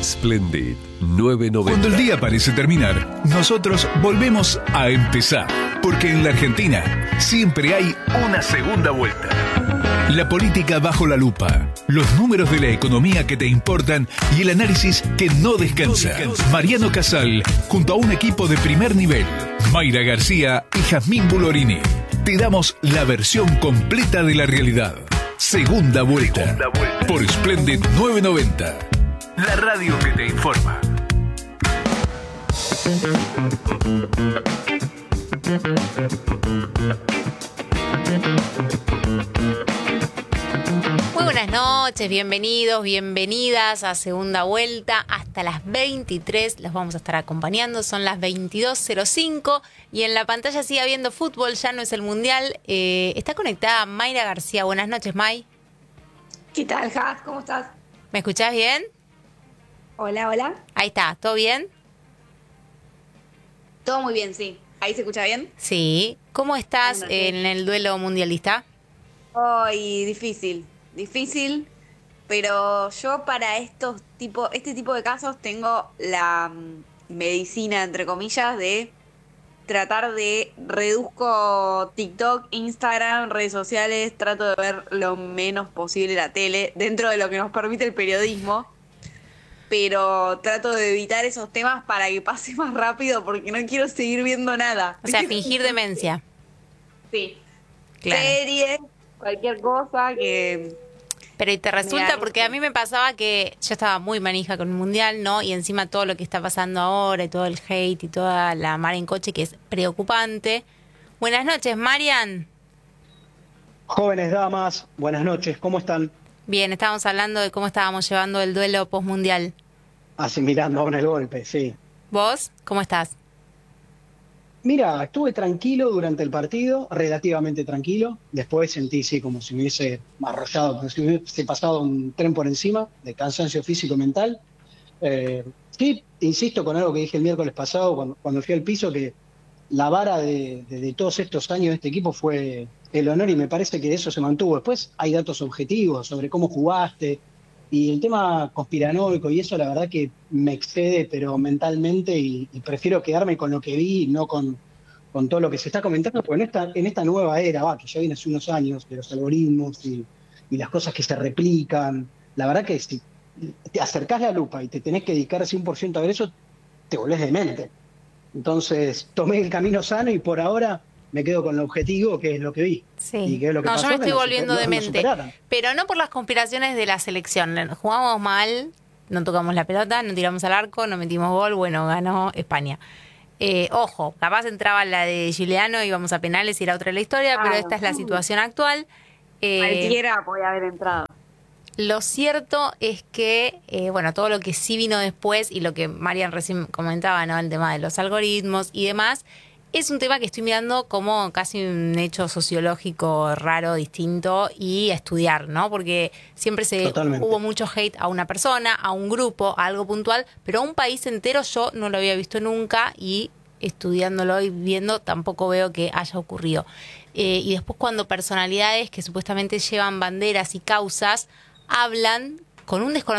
Splendid 990. Cuando el día parece terminar, nosotros volvemos a empezar. Porque en la Argentina siempre hay una segunda vuelta. La política bajo la lupa, los números de la economía que te importan y el análisis que no descansa. Mariano Casal, junto a un equipo de primer nivel, Mayra García y Jazmín Bulorini, te damos la versión completa de la realidad. Segunda vuelta. Por Splendid 990. La radio que te informa. Muy buenas noches, bienvenidos, bienvenidas a Segunda Vuelta. Hasta las 23 los vamos a estar acompañando, son las 22:05 y en la pantalla sigue habiendo fútbol, ya no es el Mundial. Está conectada Mayra García. Buenas noches, May. ¿Qué tal, Jaz? ¿Cómo estás? ¿Me escuchás bien? Hola, hola. Ahí está, ¿todo bien? Todo muy bien, sí. ¿Ahí se escucha bien? Sí. ¿Cómo estás en el duelo mundialista? Ay, difícil, pero yo para este tipo de casos tengo la medicina, entre comillas, de tratar de reduzco TikTok, Instagram, redes sociales, trato de ver lo menos posible la tele, dentro de lo que nos permite el periodismo, pero trato de evitar esos temas para que pase más rápido porque no quiero seguir viendo nada. O sea, fingir demencia. Sí. Claro. Series, cualquier cosa que... Pero ¿y te resulta? Porque a mí me pasaba que yo estaba muy manija con el Mundial, ¿no? Y encima todo lo que está pasando ahora y todo el hate y toda la mar en coche que es preocupante. Buenas noches, Marian. Jóvenes damas, buenas noches, ¿cómo están? Bien, estábamos hablando de cómo estábamos llevando el duelo postmundial. Asimilando aún el golpe, sí. ¿Vos? ¿Cómo estás? Mira, estuve tranquilo durante el partido, relativamente tranquilo. Después sentí, sí, como si me hubiese arrollado, como si me hubiese pasado un tren por encima, de cansancio físico y mental. Sí, insisto con algo que dije el miércoles pasado, cuando fui al piso, que la vara de todos estos años de este equipo fue el honor y me parece que eso se mantuvo. Después hay datos objetivos sobre cómo jugaste y el tema conspiranoico y eso la verdad que me excede pero mentalmente y prefiero quedarme con lo que vi y no con todo lo que se está comentando, porque en esta nueva era, que ya viene hace unos años, de los algoritmos y las cosas que se replican, la verdad que si te acercás la lupa y te tenés que dedicar 100% a ver eso, te volvés demente. Entonces tomé el camino sano y por ahora me quedo con el objetivo, que es lo que vi. Sí. Y que es lo que No, pasó, yo me estoy que volviendo nos demente. superaron. Pero no por las conspiraciones de la selección. Jugamos mal, no tocamos la pelota, no tiramos al arco, no metimos gol, bueno, ganó España. Ojo, capaz entraba la de Giuliano, íbamos a penales y era otra la historia, pero esta es la situación actual. Cualquiera podía haber entrado. Lo cierto es que, bueno, todo lo que sí vino después y lo que Marian recién comentaba, ¿no? El tema de los algoritmos y demás, es un tema que estoy mirando como casi un hecho sociológico raro, distinto y a estudiar, ¿no? Porque siempre hubo mucho hate a una persona, a un grupo, a algo puntual, pero a un país entero yo no lo había visto nunca y estudiándolo y viendo tampoco veo que haya ocurrido. Y después cuando personalidades que supuestamente llevan banderas y causas hablan con un desconocimiento